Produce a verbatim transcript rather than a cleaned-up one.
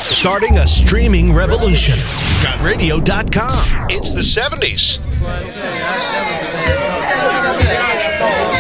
Starting a streaming revolution. got radio dot com. It's the seventies.